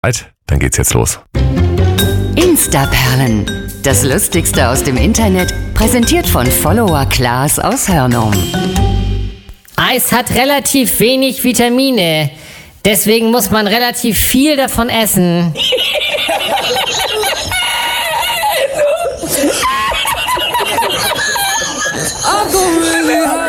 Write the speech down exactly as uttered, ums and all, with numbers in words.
Dann geht's jetzt los. Instaperlen, das Lustigste aus dem Internet, präsentiert von Follower Klaas aus Hörnum. Eis hat relativ wenig Vitamine, deswegen muss man relativ viel davon essen.